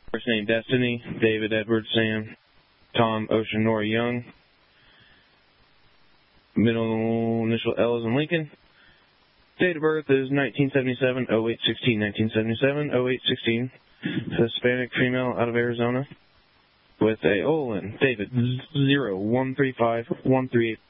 First name Destiny, David Edward Sam, Tom Ocean Nora Young. Middle initial L is in Lincoln. Date of birth is 1977, 08/16, 1977, 08/16. Hispanic female out of Arizona. With a OLN, David 0135 138